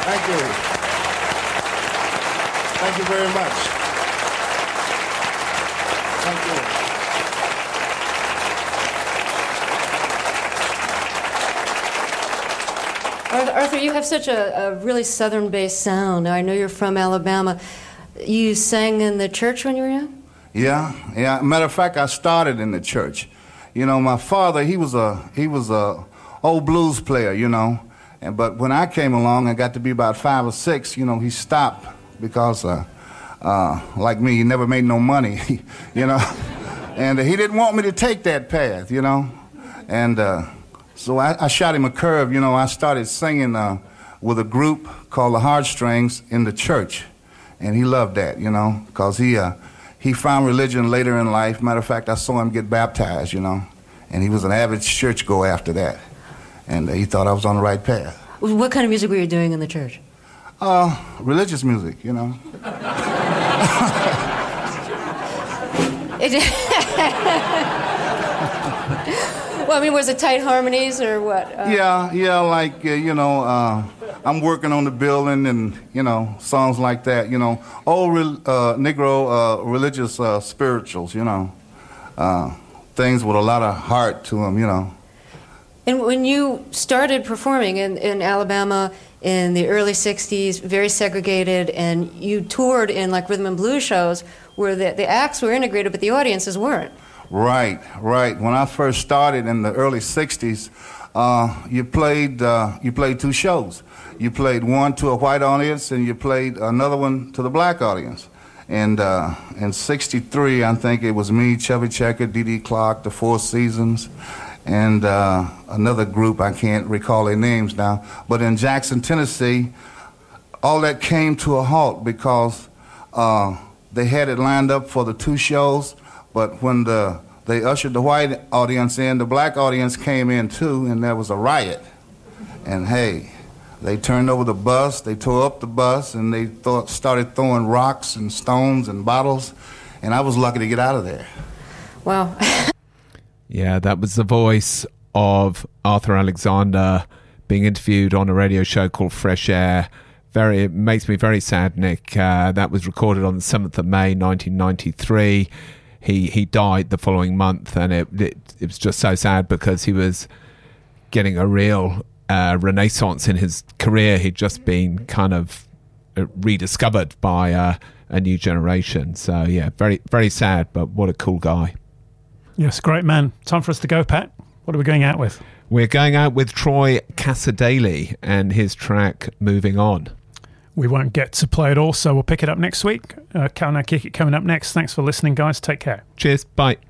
Thank you. Thank you very much. Thank you. Arthur, you have such a really southern-based sound. I know you're from Alabama. You sang in the church when you were young? Yeah. Matter of fact, I started in the church. You know, my father, he was a old blues player, you know. But when I came along, I got to be about 5 or 6, you know, he stopped because, like me, he never made no money, you know. And he didn't want me to take that path, you know. And so I shot him a curve, you know. I started singing with a group called the Heartstrings in the church. And he loved that, you know, because he found religion later in life. Matter of fact, I saw him get baptized, you know. And he was an avid churchgoer after that. And he thought I was on the right path. What kind of music were you doing in the church? Religious music, you know. Well, I mean, was it tight harmonies or what? Yeah, like, you know, I'm working on the building and, you know, songs like that, you know. Old Negro religious spirituals, you know. Things with a lot of heart to them, you know. And when you started performing in Alabama in the early 60s, very segregated, and you toured in like rhythm and blues shows where the acts were integrated but the audiences weren't. Right. When I first started in the early 60s, you played 2 shows. You played one to a white audience and you played another one to the black audience. And in 63, I think it was me, Chubby Checker, D.D. Clark, the Four Seasons, and another group, I can't recall their names now. But in Jackson, Tennessee, all that came to a halt because they had it lined up for the 2 shows, but when they ushered the white audience in, the black audience came in too, and there was a riot. And hey, they turned over the bus, they tore up the bus, and they started throwing rocks and stones and bottles, and I was lucky to get out of there. Wow. Yeah, that was the voice of Arthur Alexander being interviewed on a radio show called Fresh Air. It makes me very sad, Nick. That was recorded on the 7th of May, 1993. He died the following month, and it was just so sad because he was getting a real renaissance in his career. He'd just been kind of rediscovered by a new generation. So, yeah, very, very sad, but what a cool guy. Yes, great man. Time for us to go, Pat. What are we going out with? We're going out with Troy Cassar-Daley and his track Moving On. We won't get to play it all, so we'll pick it up next week. Cal Now Kick It coming up next. Thanks for listening, guys. Take care. Cheers. Bye.